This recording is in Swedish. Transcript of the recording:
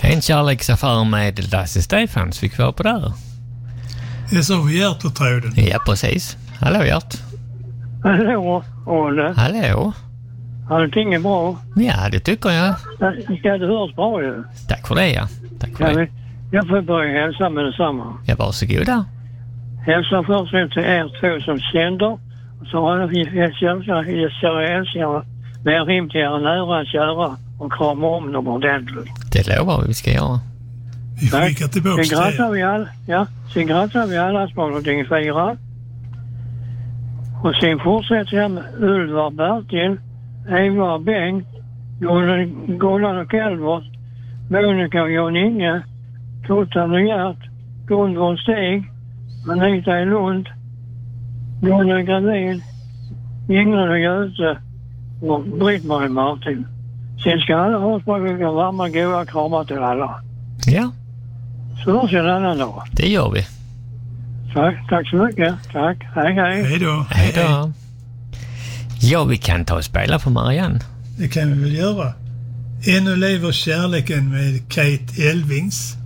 En kärleksaffär med Lasse Stefans fick vi vara på där. Det är så på Hjärtotråden. Ja, precis. Hallå Gert. Hallå, Olle. Hallå. Allting är bra. Ja, det tycker jag. Ja, det hörs bra ju. Tack för det, ja. Tack för det. Jag får börja hälsa med detsamma. Ja, varsågoda. Hälsa först ut till er två som sänder. Så har vi hälsar med rim till er nära kära och krama om dem ordentligt. Det lovar vi ska göra. Vi skickar tillbaka till er. Sen grattar vi alla som har någonting att fira. Och sen fortsätter jag med Ulvar Bertil, Eva Bengt, Gunnar och Elvert, Monica och Jan-Inge, Tottan och Gert, Gunvor Stig, Anita i Lund, Gunnar Gravin, Ingrid och Göte och Britt-Marie Martin. Sen ska alla ha språkliga varma goda kramar till alla. Ja. Så hörs en annan dag. Det gör vi. Tack så mycket. Tack. Hej. Hej då. Hej då. Ja, vi kan ta och spela för Marianne. Det kan vi väl göra. Ännu lever kärleken med Kate Elvings.